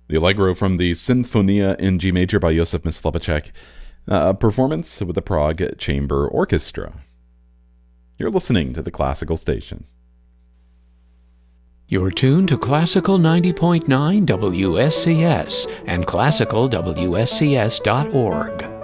The Allegro from the Sinfonia in G major by Josef Myslbeček, a performance with the Prague Chamber Orchestra. You're listening to the Classical Station. You're tuned to Classical 90.9 WSCS and classicalwscs.org.